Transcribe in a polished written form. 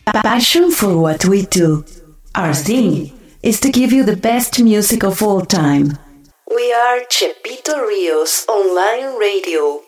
passion for what we do. Our thing is to give you the best music of all time. We are Chepito Rios Online Radio.